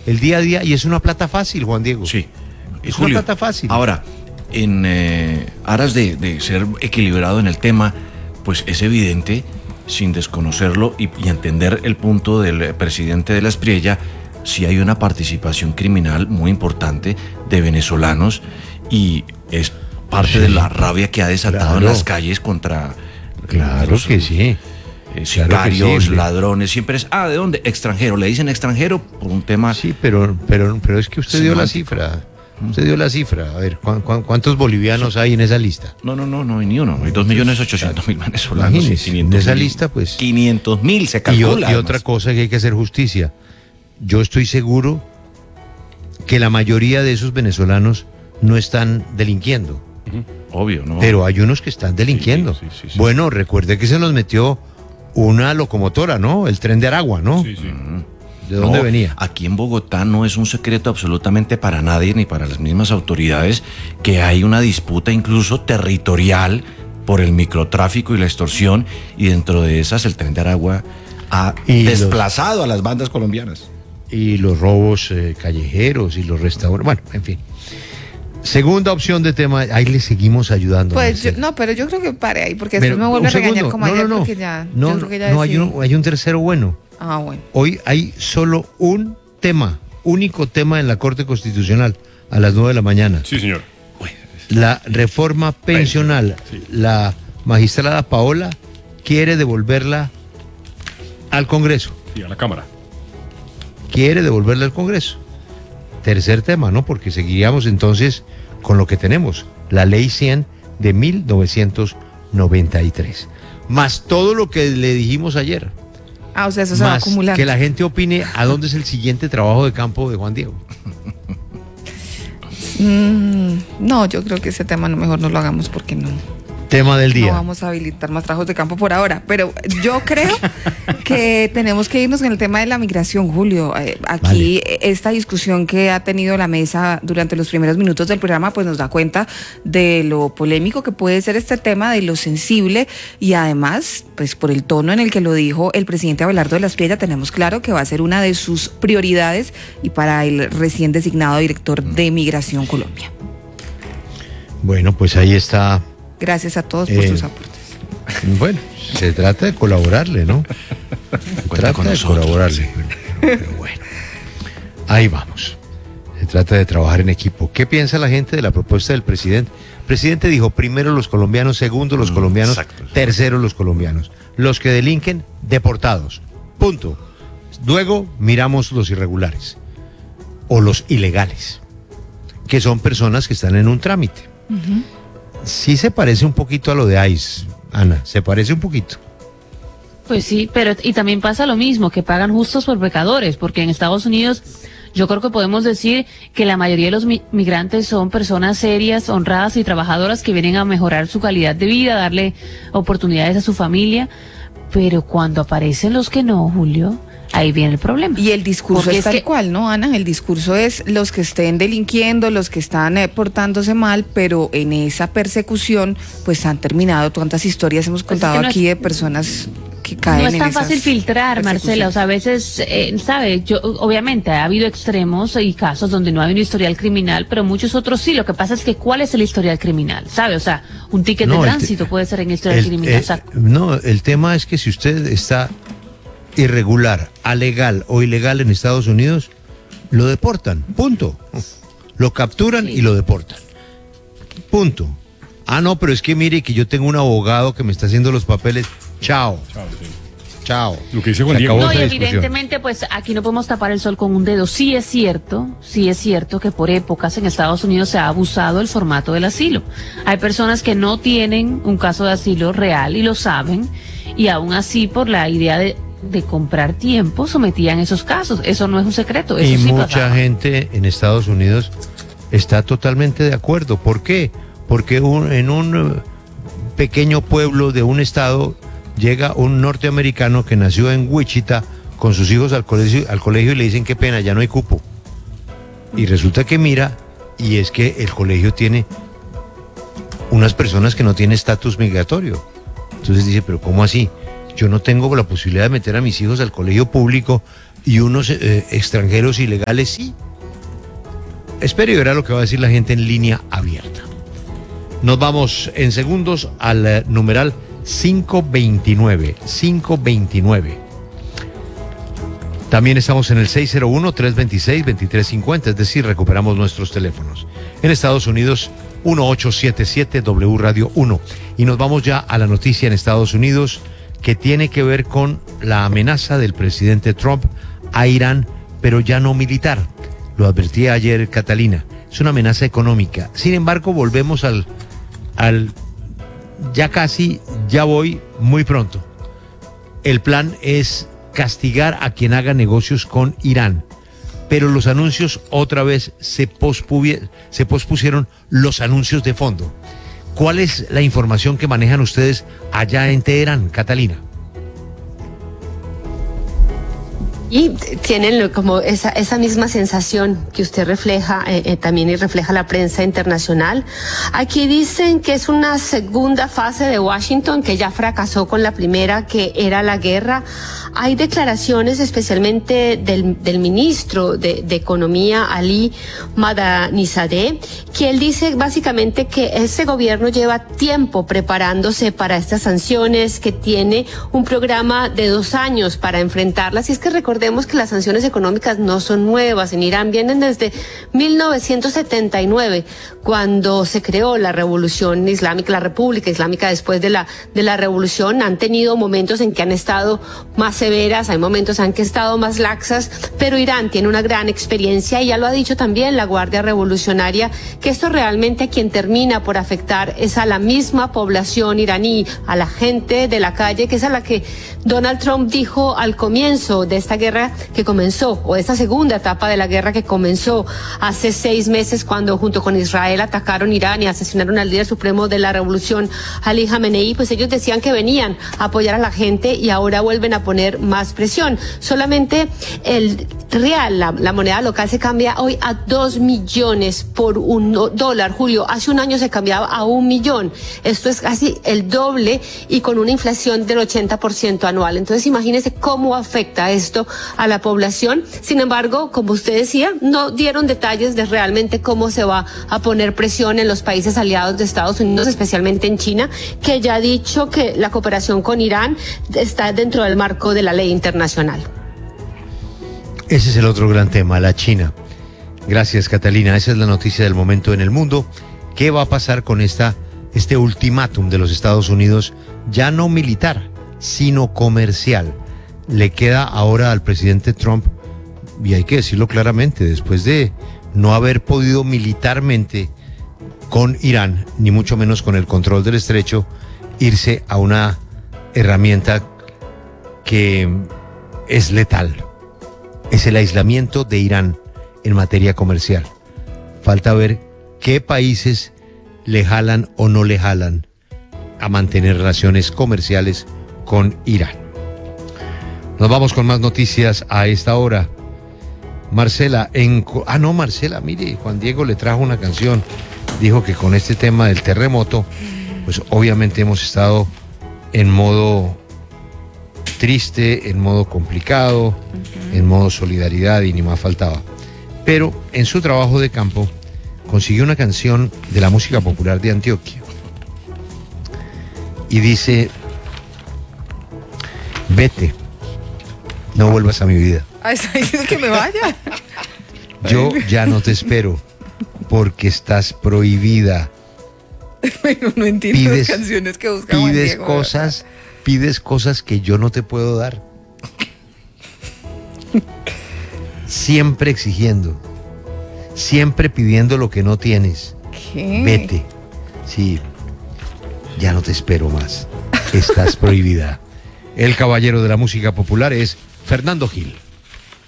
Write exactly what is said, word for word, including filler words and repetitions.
el día a día, y es una plata fácil, Juan Diego. Sí. Es Julio, una plata fácil. Ahora, en eh, aras de, de ser equilibrado en el tema, pues es evidente, sin desconocerlo y, y entender el punto del presidente de la Espriella, si hay una participación criminal muy importante de venezolanos y es parte sí. de la rabia que ha desatado claro. en las calles contra claro los, que sí eh, sicarios, claro sí, ladrones, siempre es, ah, ¿de dónde? Extranjero, le dicen extranjero por un tema... Sí, pero, pero, pero es que usted dio la cifra, usted dio la cifra, a ver, ¿cu cu ¿cuántos bolivianos sí. hay en esa lista? No, no, no, no hay ni uno, hay dos millones ochocientos mil venezolanos. En esa lista, pues... quinientos mil se calcula. Y, y otra cosa que hay que hacer justicia, yo estoy seguro que la mayoría de esos venezolanos no están delinquiendo. Obvio, ¿no? Pero hay unos que están delinquiendo. Sí, sí, sí, sí, bueno, recuerde que se nos metió una locomotora, ¿no? El tren de Aragua, ¿no? Sí, sí. ¿De dónde no, venía? Aquí en Bogotá no es un secreto absolutamente para nadie, ni para las mismas autoridades, que hay una disputa incluso territorial por el microtráfico y la extorsión, y dentro de esas el tren de Aragua ha y desplazado los, a las bandas colombianas. Y los robos eh, callejeros y los restaurantes, bueno, en fin. Segunda opción de tema, ahí le seguimos ayudando. Pues yo, no, pero yo creo que pare ahí, porque después me vuelve a regañar como no, ayer, no, porque ya... No, yo no, creo que ya no hay, un, hay un tercero bueno. Ah, bueno. Hoy hay solo un tema, único tema en la Corte Constitucional, a las nueve de la mañana. Sí, señor. La reforma pensional. Sí. La magistrada Paola quiere devolverla al Congreso. Sí, a la Cámara. Quiere devolverla al Congreso. Tercer tema, ¿no? Porque seguiríamos entonces con lo que tenemos, la Ley cien de mil novecientos noventa y tres. Más todo lo que le dijimos ayer. Ah, o sea, eso se va a acumular. Que la gente opine a dónde es el siguiente trabajo de campo de Juan Diego. Mm, no, yo creo que ese tema no, mejor no lo hagamos porque no. Tema del día. No vamos a habilitar más trabajos de campo por ahora, pero yo creo que tenemos que irnos en el tema de la migración, Julio. Eh, aquí vale. Esta discusión que ha tenido la mesa durante los primeros minutos del programa, pues nos da cuenta de lo polémico que puede ser este tema, de lo sensible, y además, pues por el tono en el que lo dijo el presidente Abelardo de la Espriella, tenemos claro que va a ser una de sus prioridades y para el recién designado director de Migración Colombia. Bueno, pues ahí está. Gracias a todos por eh, sus aportes. Bueno, se trata de colaborarle, ¿no? Se trata con de nosotros, colaborarle. Sí. Pero, pero bueno, ahí vamos. Se trata de trabajar en equipo. ¿Qué piensa la gente de la propuesta del presidente? El presidente dijo, primero los colombianos, segundo los colombianos, Exacto. tercero los colombianos. Los que delinquen, deportados. Punto. Luego miramos los irregulares o los ilegales, que son personas que están en un trámite. Uh-huh. Sí se parece un poquito a lo de ICE, Ana, se parece un poquito. Pues sí, pero y también pasa lo mismo, que pagan justos por pecadores, porque en Estados Unidos yo creo que podemos decir que la mayoría de los mi- migrantes son personas serias, honradas y trabajadoras que vienen a mejorar su calidad de vida, darle oportunidades a su familia, pero cuando aparecen los que no, Julio, ahí viene el problema. Y el discurso Porque es, es tal que... cual, ¿no, Ana? El discurso es los que estén delinquiendo, los que están eh, portándose mal, pero en esa persecución pues han terminado tantas historias, hemos contado pues es que no aquí es... de personas que caen no es tan en fácil filtrar, Marcela, o sea, a veces, eh, sabe, yo obviamente ha habido extremos y casos donde no hay un historial criminal, pero muchos otros sí. Lo que pasa es que ¿cuál es el historial criminal? ¿Sabe? O sea, un ticket no, de tránsito te, puede ser en historial el, criminal. El, o sea, no, el tema es que si usted está irregular, alegal o ilegal en Estados Unidos, lo deportan, punto. Lo capturan sí. y lo deportan, punto. Ah, no, pero es que mire que yo tengo un abogado que me está haciendo los papeles. Chao. Chao. Sí. Chao. Lo que dice Juan Diego. No, y evidentemente, pues aquí no podemos tapar el sol con un dedo. Sí es cierto, sí es cierto que por épocas en Estados Unidos se ha abusado el formato del asilo. Hay personas que no tienen un caso de asilo real y lo saben, y aún así por la idea de, de comprar tiempo sometían esos casos. Eso no es un secreto. Eso y sí mucha pasaba. gente en Estados Unidos está totalmente de acuerdo. ¿Por qué? Porque un, en un pequeño pueblo de un estado llega un norteamericano que nació en Wichita con sus hijos al colegio, al colegio y le dicen qué pena, ya no hay cupo. Y resulta que mira, y es que el colegio tiene unas personas que no tienen estatus migratorio. Entonces dice, pero ¿cómo así? Yo no tengo la posibilidad de meter a mis hijos al colegio público y unos eh, extranjeros ilegales sí. Espere y verá lo que va a decir la gente en línea abierta. Nos vamos en segundos al eh, numeral cinco veintinueve. cinco veintinueve. También estamos en el seis cero uno, tres dos seis, dos tres cinco cero, es decir, recuperamos nuestros teléfonos. En Estados Unidos, uno ocho siete siete W Radio uno. Y nos vamos ya a la noticia en Estados Unidos que tiene que ver con la amenaza del presidente Trump a Irán, pero ya no militar. Lo advertía ayer Catalina. Es una amenaza económica. Sin embargo, volvemos al, al ya casi, ya voy muy pronto. El plan es castigar a quien haga negocios con Irán. Pero los anuncios otra vez se, pospuvi- se pospusieron los anuncios de fondo. ¿Cuál es la información que manejan ustedes allá en Teherán, Catalina? Y tienen como esa, esa misma sensación que usted refleja eh, eh, también y refleja la prensa internacional. Aquí dicen que es una segunda fase de Washington que ya fracasó con la primera, que era la guerra. Hay declaraciones especialmente del, del ministro de, de Economía, Ali Madanizadeh, que él dice básicamente que este gobierno lleva tiempo preparándose para estas sanciones, que tiene un programa de dos años para enfrentarlas. Y es que recordemos que las sanciones económicas no son nuevas en Irán, vienen desde mil novecientos setenta y nueve, cuando se creó la Revolución Islámica, la República Islámica después de la, de la revolución. Han tenido momentos en que han estado más severas, hay momentos en que han estado más laxas, pero Irán tiene una gran experiencia y ya lo ha dicho también la Guardia Revolucionaria, que esto realmente a quien termina por afectar es a la misma población iraní, a la gente de la calle, que es a la que Donald Trump dijo al comienzo de esta guerra que comenzó, o esta segunda etapa de la guerra que comenzó hace seis meses cuando junto con Israel atacaron Irán y asesinaron al líder supremo de la revolución, Ali Khamenei. Pues ellos decían que venían a apoyar a la gente y ahora vuelven a poner más presión. Solamente el real, la, la moneda local se cambia hoy a dos millones por un dólar, Julio. Hace un año se cambiaba a un millón. Esto es casi el doble y con una inflación del ochenta por ciento anual. Entonces imagínense cómo afecta esto a la población. Sin embargo, como usted decía, no dieron detalles de realmente cómo se va a poner presión en los países aliados de Estados Unidos, especialmente en China, que ya ha dicho que la cooperación con Irán está dentro del marco de la ley internacional. Ese es el otro gran tema, la China. Gracias, Catalina. Esa es la noticia del momento en el mundo. ¿Qué va a pasar con esta, este ultimátum de los Estados Unidos, ya no militar, sino comercial? Le queda ahora al presidente Trump, y hay que decirlo claramente, después de no haber podido militarmente con Irán, ni mucho menos con el control del estrecho, irse a una herramienta que es letal. Es el aislamiento de Irán en materia comercial. Falta ver qué países le jalan o no le jalan a mantener relaciones comerciales con Irán. Nos vamos con más noticias a esta hora. Marcela, en... Ah, no, Marcela, mire, Juan Diego le trajo una canción. Dijo que con este tema del terremoto, pues obviamente hemos estado en modo triste, en modo complicado, uh-huh. en modo solidaridad y ni más faltaba. Pero en su trabajo de campo consiguió una canción de la música popular de Antioquia. Y dice: vete, no vuelvas a mi vida. Ah, ¿está diciendo que me vaya? Yo ya no te espero, porque estás prohibida. Bueno, no entiendo pides, las canciones que busca Juan Pides Diego, cosas, ¿verdad? Pides cosas que yo no te puedo dar. Siempre exigiendo, siempre pidiendo lo que no tienes. ¿Qué? Vete. Sí, ya no te espero más. Estás prohibida. El caballero de la música popular es Fernando Gil.